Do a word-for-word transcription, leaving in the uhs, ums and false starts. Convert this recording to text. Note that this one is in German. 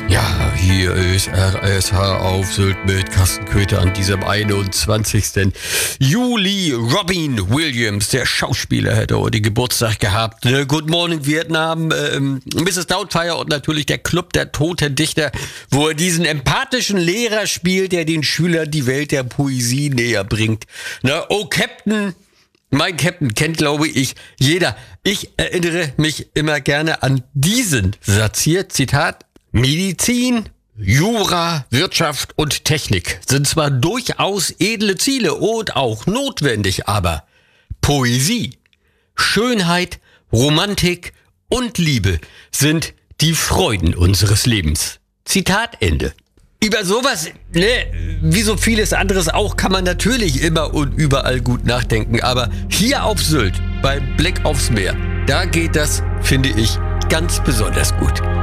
Ja, hier ist R S H auf Sylt mit Carsten Köther an diesem einundzwanzigsten Juli. Robin Williams, der Schauspieler, hätte heute Geburtstag gehabt. Äh, Good Morning Vietnam, ähm, Misses Doubtfire und natürlich der Club der Toten Dichter, wo er diesen empathischen Lehrer spielt, der den Schülern die Welt der Poesie näher bringt. Na, oh Captain, mein Captain kennt, glaube ich, jeder. Ich erinnere mich immer gerne an diesen Satz hier, Zitat: Medizin, Jura, Wirtschaft und Technik sind zwar durchaus edle Ziele und auch notwendig, aber Poesie, Schönheit, Romantik und Liebe sind die Freuden unseres Lebens. Zitat Ende. Über sowas, ne, wie so vieles anderes auch, kann man natürlich immer und überall gut nachdenken, aber hier auf Sylt, beim Blick aufs Meer, da geht das, finde ich, ganz besonders gut.